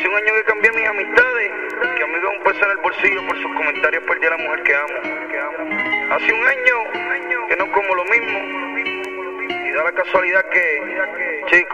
Hace un año que cambié mis amistades, que a mí me da un peso en el bolsillo por sus comentarios perdí a la mujer que amo. Hace un año que no como lo mismo, y da la casualidad que, chico,